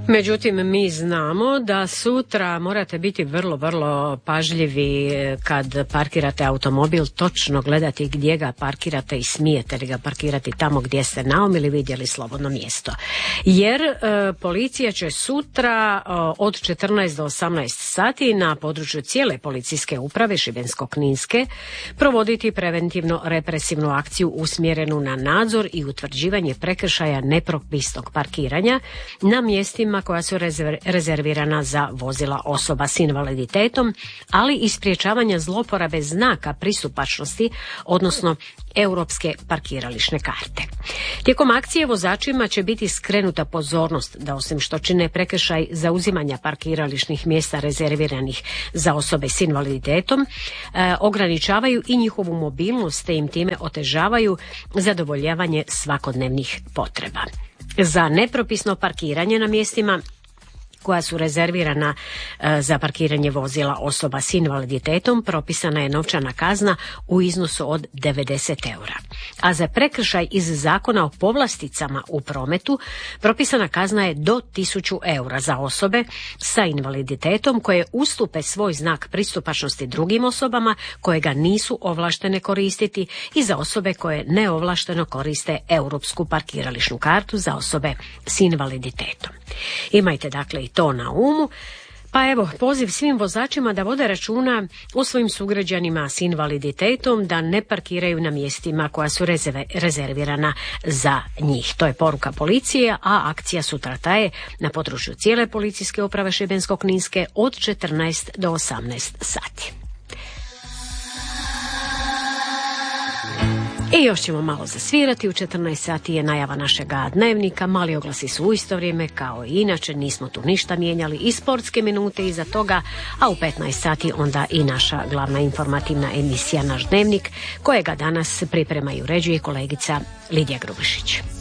Međutim, mi znamo da sutra morate biti vrlo, vrlo pažljivi kad parkirate automobil, točno gledati gdje ga parkirate i smijete li ga parkirati tamo gdje ste naumili vidjeli slobodno mjesto. Jer policija će sutra od 14 do 18 sati na području cijele policijske uprave Šibensko-kninske provoditi preventivno represivnu akciju usmjerenu na nadzor i utvrđivanje prekršaja nepropisnog parkiranja na mjestima koja su rezervirana za vozila osoba s invaliditetom, ali i sprječavanja zloporabe znaka pristupačnosti, odnosno europske parkirališne karte. Tijekom akcije vozačima će biti skrenuta pozornost da osim što čine prekršaj zauzimanja parkirališnih mjesta rezerviranih za osobe s invaliditetom, ograničavaju i njihovu mobilnost te im time otežavaju zadovoljavanje svakodnevnih potreba. Za nepropisno parkiranje na mjestima koja su rezervirana za parkiranje vozila osoba s invaliditetom propisana je novčana kazna u iznosu od 90 eura. A za prekršaj iz Zakona o povlasticama u prometu propisana kazna je do 1000 eura za osobe sa invaliditetom koje ustupe svoj znak pristupačnosti drugim osobama koje ga nisu ovlaštene koristiti i za osobe koje neovlašteno koriste europsku parkirališnu kartu za osobe s invaliditetom. Imajte dakle i to na umu. Pa evo, poziv svim vozačima da vode računa o svojim sugrađanima s invaliditetom, da ne parkiraju na mjestima koja su rezervirana za njih. To je poruka policije, a akcija sutra traje na području cijele policijske uprave Šibensko-kninske od 14 do 18 sati. I još ćemo malo zasvirati, u 14 sati je najava našega dnevnika, mali oglasi su u isto vrijeme kao i inače, nismo tu ništa mijenjali, i sportske minute iza toga, a u 15 sati onda i naša glavna informativna emisija Naš dnevnik, kojega danas priprema i uređuje kolegica Lidija Grubišić.